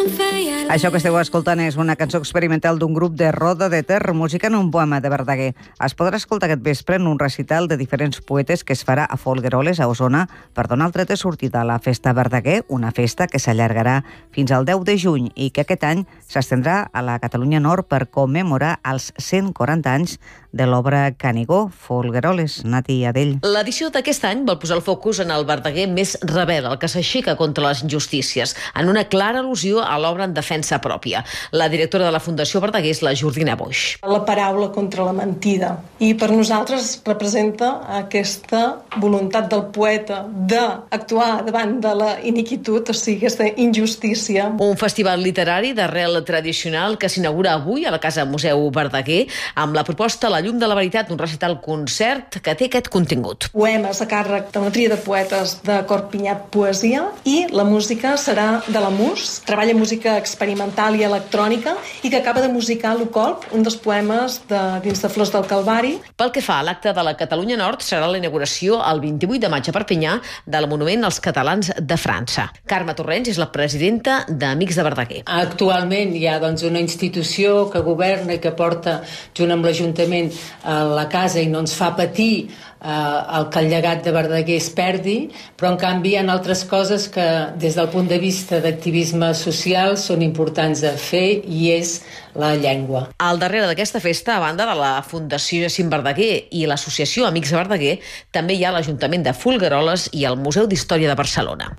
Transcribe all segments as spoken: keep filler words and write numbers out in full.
Això que esteu escoltant és una cançó experimental d'un grup de Roda de Ter, música en un poema de Verdaguer. Es podrà escoltar aquest vespre en un recital de diferents poetes que es farà a Folgueroles, a Osona, per donar el tret de sortida a la Festa Verdaguer, una festa que s'allargarà fins al deu de juny i que aquest any s'estendrà a la Catalunya Nord per commemorar els cent quaranta anys de l'obra Canigó, Folgueroles, Nati Adell. L'edició d'aquest any vol posar el focus en el Verdaguer més rebel, el que s'aixeca contra les injustícies, en una clara al·lusió a l'obra en defensa pròpia. La directora de la Fundació Verdaguer és la Jordina Boix. La paraula contra la mentida. I per nosaltres representa aquesta voluntat del poeta d'actuar davant de la iniquitud, o sigui, aquesta injustícia. Un festival literari d'arrel tradicional que s'inaugura avui a la Casa Museu Verdaguer amb la proposta La llum de la veritat, un recital concert que té aquest contingut. Poemes a càrrec d'una tria de poetes de Corpinyat Poesia i la música serà de la Mus, treballa música experimental i electrònica i que acaba de musicar l'Ucolp, un dels poemes de, dins de Flors del Calvari. Pel que fa a l'acte de la Catalunya Nord, serà la inauguració el vint-i-vuit de maig a Perpinyà del Monument als Catalans de França. Carme Torrents és la presidenta d'Amics de Verdaguer. Actualment hi ha doncs, una institució que governa i que porta junt amb l'Ajuntament a la casa i no ens fa patir eh, el que el llegat de Verdaguer es perdi, però en canvi hi ha altres coses que des del punt de vista d'activisme social són importants de fer i és la llengua. Al darrere d'aquesta festa, a banda de la Fundació Jacint Verdaguer i l'Associació Amics de Verdaguer, també hi ha l'Ajuntament de Folgueroles i el Museu d'Història de Barcelona.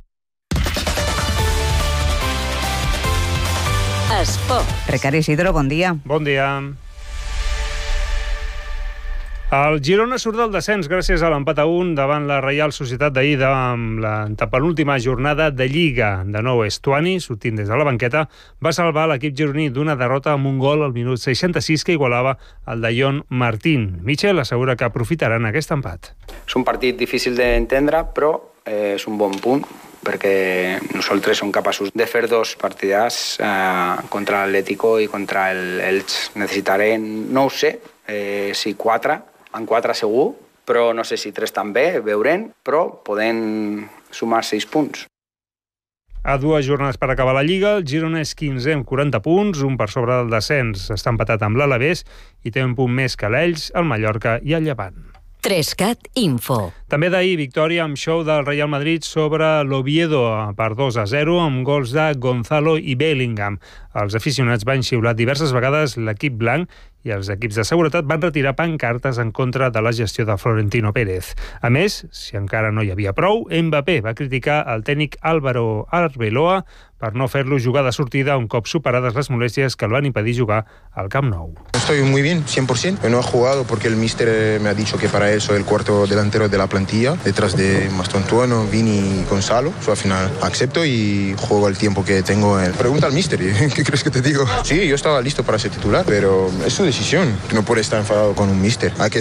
Esport. Ricard Isidro, bon dia. Bon dia. El Girona surt del descens gràcies a l'empat a un davant la Reial Societat d'ahir amb la penúltima jornada de Lliga. De nou, Estuani, sortint des de la banqueta, va salvar l'equip gironí d'una derrota amb un gol al minut seixanta-sis que igualava el de Jon Martín. Michel assegura que aprofitaran aquest empat. És un partit difícil d'entendre, però eh, és un bon punt, perquè nosaltres som capaços de fer dos partidars eh, contra l'Atlético i contra el Elx. Necessitarem, no ho sé, eh, si quatre, en quatre segur, però no sé si tres també, veurem, però podem sumar sis punts. A dues jornades per acabar la Lliga, el Girona és quinzè amb quaranta punts, un per sobre del descens. Està empatat amb l'Alavés i té un punt més que l'Elx, el Mallorca i el Llevant. Trescat Info. També d'ahir, victòria amb show del Real Madrid sobre l'Oviedo per dos a zero amb gols de Gonzalo i Bellingham. Els aficionats van xiular diverses vegades l'equip blanc i els equips de seguretat van retirar pancartes en contra de la gestió de Florentino Pérez. A més, si encara no hi havia prou, Mbappé va criticar el tècnic Álvaro Arbeloa per no fer-lo jugar de sortida un cop superades les molèsties que lo van impedir jugar al Camp Nou. Estoy muy bien, cien por ciento. No he jugado porque el míster me ha dicho que para él soy el cuarto delantero de la plantilla, detrás de Mastontuano, Vini y Gonzalo. Yo al final acepto y juego el tiempo que tengo. En... Pregunta al míster, ¿qué crees que te digo? Sí, yo estaba listo para ser titular, pero es su decisión. No puede estar enfadado con un míster. Hay que